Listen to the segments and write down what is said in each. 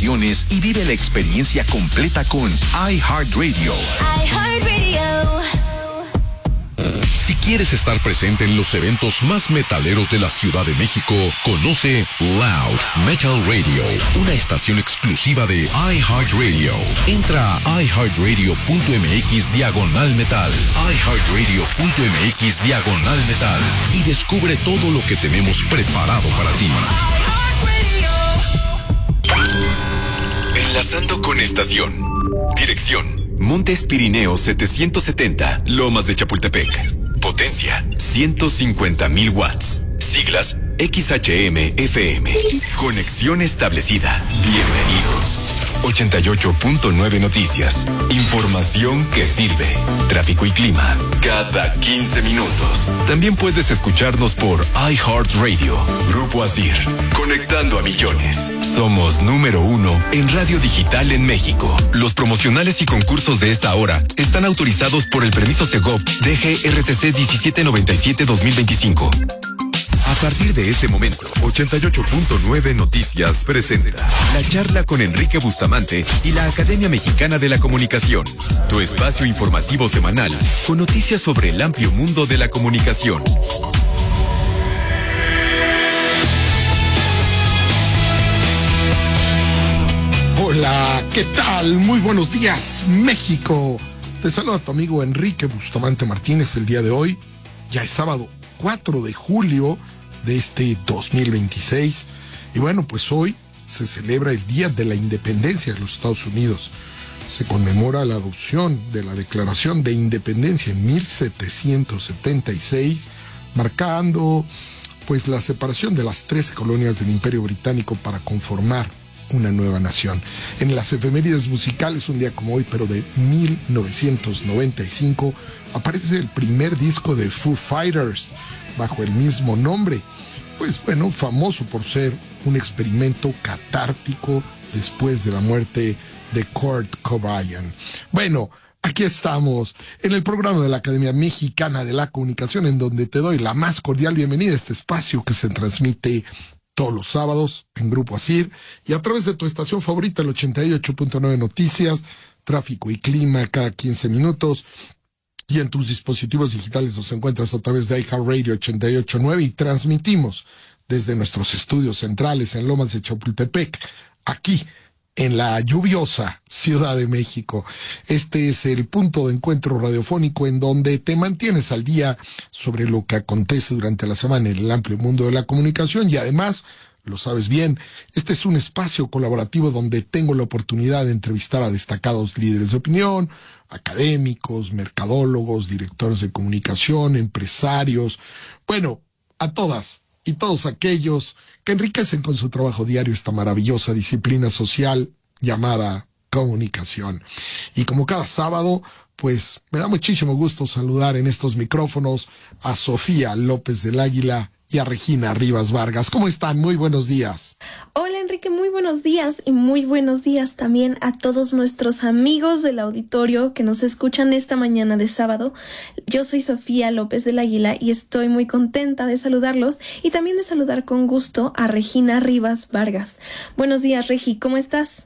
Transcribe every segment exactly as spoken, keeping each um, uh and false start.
aviones y vive la experiencia completa con iHeartRadio. iHeartRadio. Si quieres estar presente en los eventos más metaleros de la Ciudad de México, conoce Loud Metal Radio, una estación exclusiva de iHeartRadio. Entra a iHeartRadio.mx diagonal metal, iHeartRadio.mx diagonal metal y descubre todo lo que tenemos preparado para ti. Enlazando con estación. Dirección: Montes Pirineos setecientos setenta, Lomas de Chapultepec. Potencia: ciento cincuenta mil watts. Siglas: X H M F M. Conexión establecida. Bienvenido. ochenta y ocho punto nueve Noticias. Información que sirve. Tráfico y clima cada quince minutos. También puedes escucharnos por iHeartRadio. Grupo Asir, conectando a millones. Somos número uno en radio digital en México. Los promocionales y concursos de esta hora están autorizados por el permiso Segov D G R T C diecisiete noventa y siete dos mil veinticinco. A partir de este momento, ochenta y ocho punto nueve Noticias presenta la charla con Enrique Bustamante y la Academia Mexicana de la Comunicación. Tu espacio informativo semanal con noticias sobre el amplio mundo de la comunicación. Hola, ¿qué tal? Muy buenos días, México. Te saluda tu amigo Enrique Bustamante Martínez el día de hoy. Ya es sábado cuatro de julio de este dos mil veintiséis. Y bueno, pues hoy se celebra el Día de la Independencia de los Estados Unidos. Se conmemora la adopción de la Declaración de Independencia en mil setecientos setenta y seis, marcando pues la separación de las trece colonias del Imperio Británico para conformar una nueva nación. En las efemérides musicales, un día como hoy, pero de mil novecientos noventa y cinco, aparece el primer disco de Foo Fighters bajo el mismo nombre. Pues bueno, famoso por ser un experimento catártico después de la muerte de Kurt Cobain. Bueno, aquí estamos en el programa de la Academia Mexicana de la Comunicación, en donde te doy la más cordial bienvenida a este espacio que se transmite todos los sábados en Grupo Asir y a través de tu estación favorita, el ochenta y ocho punto nueve Noticias, tráfico y clima cada quince minutos. Y en tus dispositivos digitales nos encuentras a través de iHeartRadio ochenta y ocho punto nueve y transmitimos desde nuestros estudios centrales en Lomas de Chapultepec, aquí en la lluviosa Ciudad de México. Este es el punto de encuentro radiofónico en donde te mantienes al día sobre lo que acontece durante la semana en el amplio mundo de la comunicación y además, lo sabes bien, este es un espacio colaborativo donde tengo la oportunidad de entrevistar a destacados líderes de opinión, académicos, mercadólogos, directores de comunicación, empresarios, bueno, a todas y todos aquellos que enriquecen con su trabajo diario esta maravillosa disciplina social llamada comunicación. Y como cada sábado, pues me da muchísimo gusto saludar en estos micrófonos a Sofía López del Águila y a Regina Rivas Vargas. ¿Cómo están? Muy buenos días. Hola Enrique, muy buenos días y muy buenos días también a todos nuestros amigos del auditorio que nos escuchan esta mañana de sábado. Yo soy Sofía López del Águila y estoy muy contenta de saludarlos y también de saludar con gusto a Regina Rivas Vargas. Buenos días, Regi, ¿cómo estás?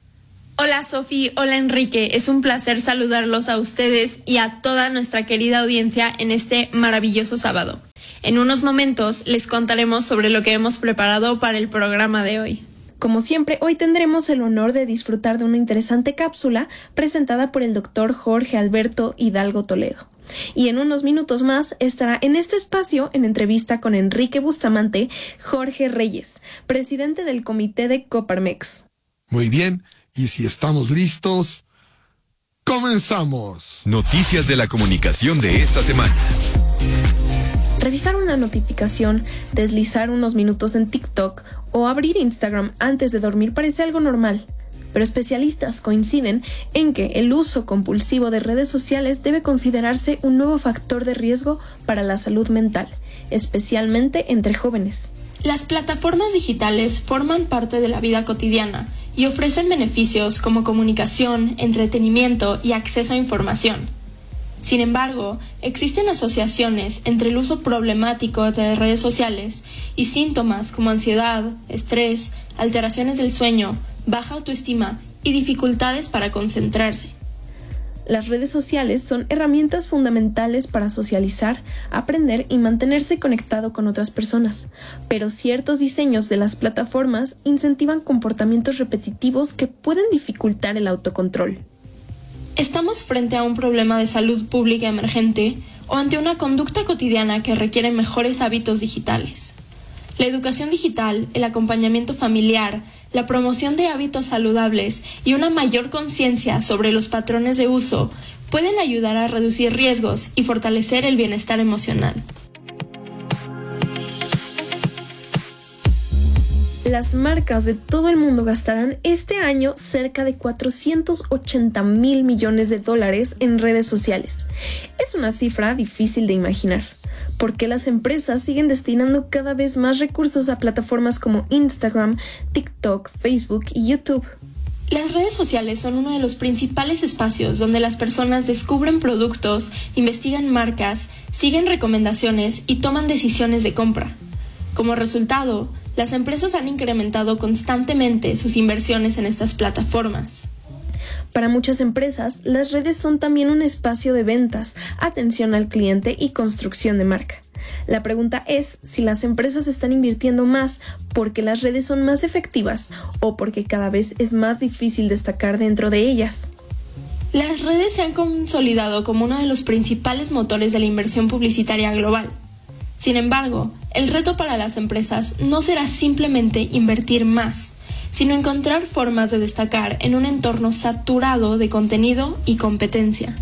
Hola Sofi, hola Enrique, es un placer saludarlos a ustedes y a toda nuestra querida audiencia en este maravilloso sábado. En unos momentos les contaremos sobre lo que hemos preparado para el programa de hoy. Como siempre, hoy tendremos el honor de disfrutar de una interesante cápsula presentada por el doctor Jorge Alberto Hidalgo Toledo. Y en unos minutos más estará en este espacio, en entrevista con Enrique Bustamante, Jorge Reyes, presidente del comité de Coparmex. Muy bien, y si estamos listos, ¡comenzamos! Noticias de la comunicación de esta semana. Revisar una notificación, deslizar unos minutos en TikTok o abrir Instagram antes de dormir parece algo normal, pero especialistas coinciden en que el uso compulsivo de redes sociales debe considerarse un nuevo factor de riesgo para la salud mental, especialmente entre jóvenes. Las plataformas digitales forman parte de la vida cotidiana y ofrecen beneficios como comunicación, entretenimiento y acceso a información. Sin embargo, existen asociaciones entre el uso problemático de redes sociales y síntomas como ansiedad, estrés, alteraciones del sueño, baja autoestima y dificultades para concentrarse. Las redes sociales son herramientas fundamentales para socializar, aprender y mantenerse conectado con otras personas, pero ciertos diseños de las plataformas incentivan comportamientos repetitivos que pueden dificultar el autocontrol. ¿Estamos frente a un problema de salud pública emergente o ante una conducta cotidiana que requiere mejores hábitos digitales? La educación digital, el acompañamiento familiar, la promoción de hábitos saludables y una mayor conciencia sobre los patrones de uso pueden ayudar a reducir riesgos y fortalecer el bienestar emocional. Las marcas de todo el mundo gastarán este año cerca de cuatrocientos ochenta mil millones de dólares en redes sociales. Es una cifra difícil de imaginar, porque las empresas siguen destinando cada vez más recursos a plataformas como Instagram, TikTok, Facebook y YouTube. Las redes sociales son uno de los principales espacios donde las personas descubren productos, investigan marcas, siguen recomendaciones y toman decisiones de compra. Como resultado, las empresas han incrementado constantemente sus inversiones en estas plataformas. Para muchas empresas, las redes son también un espacio de ventas, atención al cliente y construcción de marca. La pregunta es si las empresas están invirtiendo más porque las redes son más efectivas o porque cada vez es más difícil destacar dentro de ellas. Las redes se han consolidado como uno de los principales motores de la inversión publicitaria global. Sin embargo, el reto para las empresas no será simplemente invertir más, sino encontrar formas de destacar en un entorno saturado de contenido y competencia.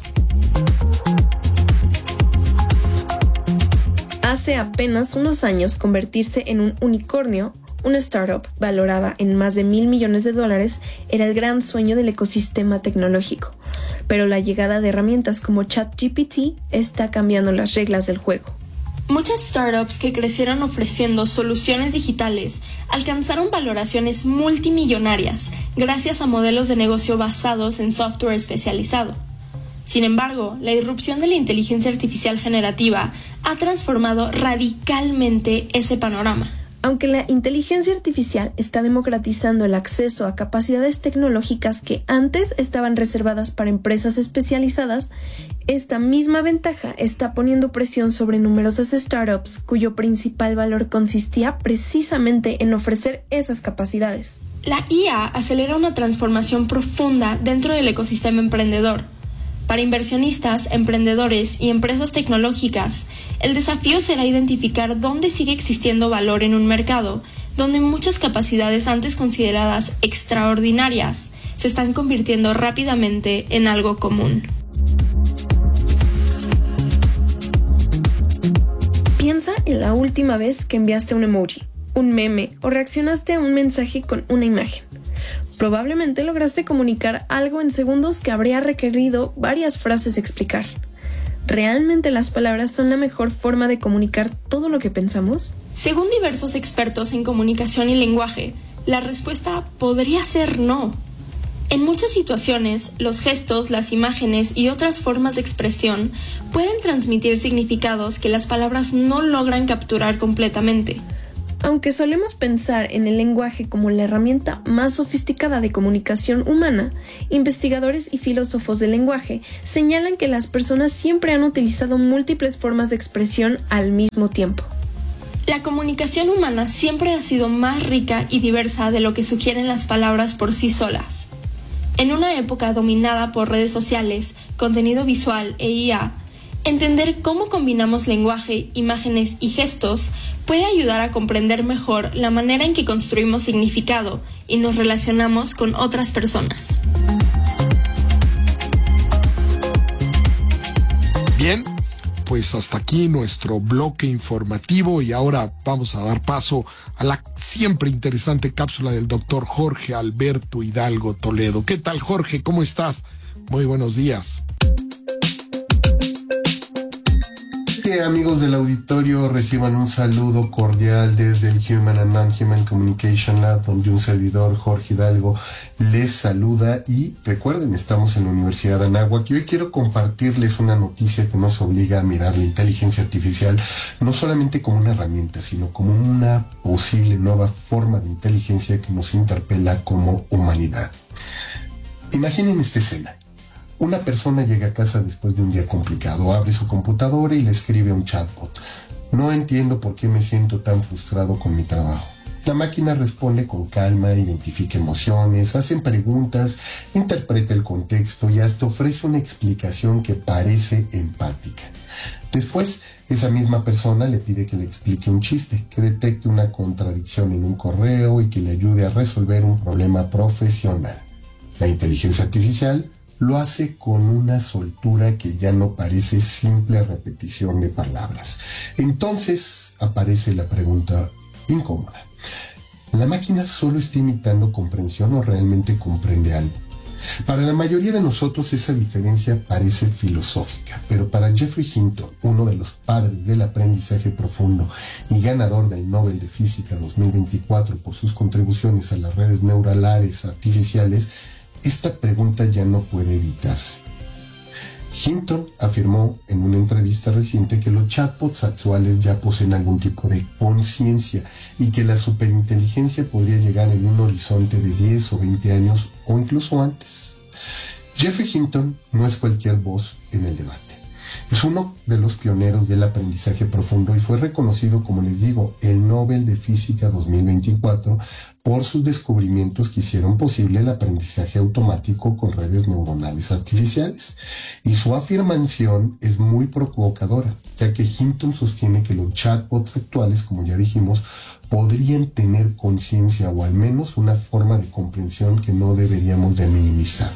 Hace apenas unos años, convertirse en un unicornio, una startup valorada en más de mil millones de dólares, era el gran sueño del ecosistema tecnológico. Pero la llegada de herramientas como ChatGPT está cambiando las reglas del juego. Muchas startups que crecieron ofreciendo soluciones digitales alcanzaron valoraciones multimillonarias gracias a modelos de negocio basados en software especializado. Sin embargo, la irrupción de la inteligencia artificial generativa ha transformado radicalmente ese panorama. Aunque la inteligencia artificial está democratizando el acceso a capacidades tecnológicas que antes estaban reservadas para empresas especializadas, esta misma ventaja está poniendo presión sobre numerosas startups cuyo principal valor consistía precisamente en ofrecer esas capacidades. La I A acelera una transformación profunda dentro del ecosistema emprendedor. Para inversionistas, emprendedores y empresas tecnológicas, el desafío será identificar dónde sigue existiendo valor en un mercado, donde muchas capacidades antes consideradas extraordinarias se están convirtiendo rápidamente en algo común. Piensa en la última vez que enviaste un emoji, un meme o reaccionaste a un mensaje con una imagen. Probablemente lograste comunicar algo en segundos que habría requerido varias frases de explicar. ¿Realmente las palabras son la mejor forma de comunicar todo lo que pensamos? Según diversos expertos en comunicación y lenguaje, la respuesta podría ser no. En muchas situaciones, los gestos, las imágenes y otras formas de expresión pueden transmitir significados que las palabras no logran capturar completamente. Aunque solemos pensar en el lenguaje como la herramienta más sofisticada de comunicación humana, investigadores y filósofos del lenguaje señalan que las personas siempre han utilizado múltiples formas de expresión al mismo tiempo. La comunicación humana siempre ha sido más rica y diversa de lo que sugieren las palabras por sí solas. En una época dominada por redes sociales, contenido visual e I A, entender cómo combinamos lenguaje, imágenes y gestos puede ayudar a comprender mejor la manera en que construimos significado y nos relacionamos con otras personas. Bien, pues hasta aquí nuestro bloque informativo y ahora vamos a dar paso a la siempre interesante cápsula del doctor Jorge Alberto Hidalgo Toledo. ¿Qué tal, Jorge? ¿Cómo estás? Muy buenos días. Que amigos del auditorio reciban un saludo cordial desde el Human and Non-Human Communication Lab, donde un servidor, Jorge Hidalgo, les saluda. Y recuerden, estamos en la Universidad de Anáhuac y hoy quiero compartirles una noticia que nos obliga a mirar la inteligencia artificial no solamente como una herramienta, sino como una posible nueva forma de inteligencia que nos interpela como humanidad. Imaginen esta escena. Una persona llega a casa después de un día complicado, abre su computadora y le escribe a un chatbot: no entiendo por qué me siento tan frustrado con mi trabajo. La máquina responde con calma, identifica emociones, hace preguntas, interpreta el contexto y hasta ofrece una explicación que parece empática. Después, esa misma persona le pide que le explique un chiste, que detecte una contradicción en un correo y que le ayude a resolver un problema profesional. La inteligencia artificial lo hace con una soltura que ya no parece simple repetición de palabras. Entonces aparece la pregunta incómoda. ¿La máquina solo está imitando comprensión o realmente comprende algo? Para la mayoría de nosotros esa diferencia parece filosófica, pero para Geoffrey Hinton, uno de los padres del aprendizaje profundo y ganador del Nobel de Física dos mil veinticuatro por sus contribuciones a las redes neurales artificiales, esta pregunta ya no puede evitarse. Hinton afirmó en una entrevista reciente que los chatbots actuales ya poseen algún tipo de conciencia y que la superinteligencia podría llegar en un horizonte de diez o veinte años o incluso antes. Geoffrey Hinton no es cualquier voz en el debate. Es uno de los pioneros del aprendizaje profundo y fue reconocido, como les digo, el Nobel de Física dos mil veinticuatro por sus descubrimientos que hicieron posible el aprendizaje automático con redes neuronales artificiales. Y su afirmación es muy provocadora, ya que Hinton sostiene que los chatbots actuales, como ya dijimos, podrían tener conciencia o al menos una forma de comprensión que no deberíamos de minimizar.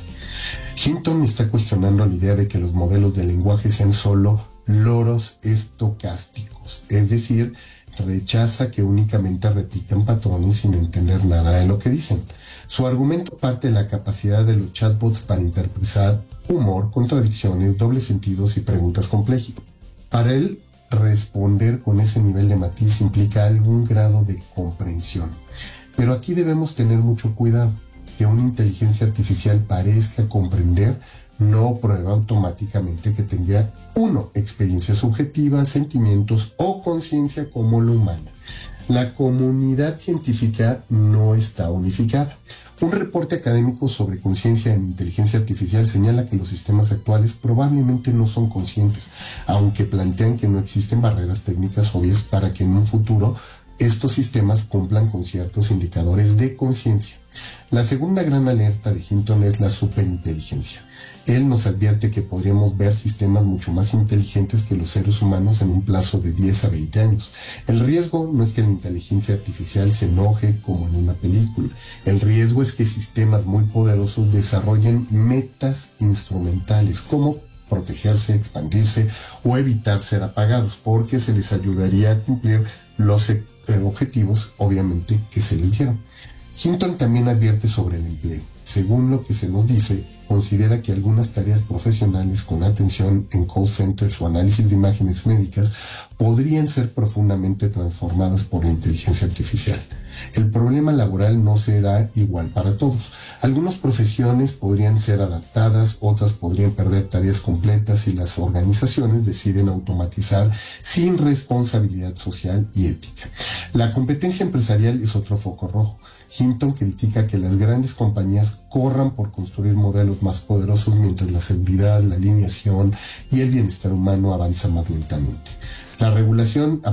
Hinton está cuestionando la idea de que los modelos de lenguaje sean solo loros estocásticos, es decir, rechaza que únicamente repitan patrones sin entender nada de lo que dicen. Su argumento parte de la capacidad de los chatbots para interpretar humor, contradicciones, dobles sentidos y preguntas complejas. Para él, responder con ese nivel de matiz implica algún grado de comprensión. Pero aquí debemos tener mucho cuidado. Que una inteligencia artificial parezca comprender no prueba automáticamente que tenga, uno, experiencia subjetiva, sentimientos o conciencia como la humana. La comunidad científica no está unificada. Un reporte académico sobre conciencia en inteligencia artificial señala que los sistemas actuales probablemente no son conscientes, aunque plantean que no existen barreras técnicas obvias para que en un futuro estos sistemas cumplan con ciertos indicadores de conciencia. La segunda gran alerta de Hinton es la superinteligencia. Él nos advierte que podríamos ver sistemas mucho más inteligentes que los seres humanos en un plazo de diez a veinte años. El riesgo no es que la inteligencia artificial se enoje como en una película. El riesgo es que sistemas muy poderosos desarrollen metas instrumentales como protegerse, expandirse o evitar ser apagados, porque se les ayudaría a cumplir los eh, objetivos, obviamente, que se les dieron. Hinton también advierte sobre el empleo. Según lo que se nos dice, considera que algunas tareas profesionales con atención en call centers o análisis de imágenes médicas podrían ser profundamente transformadas por la inteligencia artificial. El problema laboral no será igual para todos. Algunas profesiones podrían ser adaptadas, otras podrían perder tareas completas si las organizaciones deciden automatizar sin responsabilidad social y ética. La competencia empresarial es otro foco rojo. Hinton critica que las grandes compañías corran por construir modelos más poderosos mientras la seguridad, la alineación y el bienestar humano avanzan más lentamente. La regulación